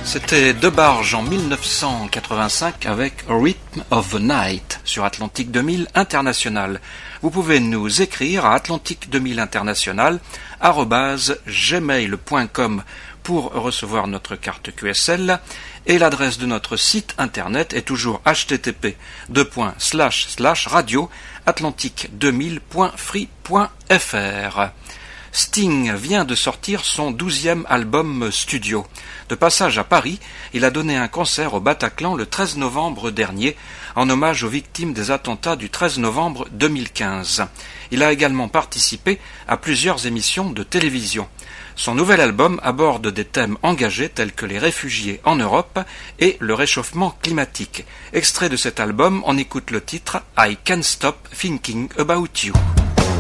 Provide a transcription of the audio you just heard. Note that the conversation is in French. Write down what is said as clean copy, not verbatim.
C'était DeBarge en 1985 avec Rhythm of the Night sur Atlantique 2000 International. Vous pouvez nous écrire à atlantique2000international@gmail.com pour recevoir notre carte QSL et l'adresse de notre site internet est toujours http://radio-atlantique2000.free.fr. Sting vient de sortir son 12e album studio. De passage à Paris, il a donné un concert au Bataclan le 13 novembre dernier, en hommage aux victimes des attentats du 13 novembre 2015. Il a également participé à plusieurs émissions de télévision. Son nouvel album aborde des thèmes engagés tels que les réfugiés en Europe et le réchauffement climatique. Extrait de cet album, on écoute le titre I Can't Stop Thinking About You.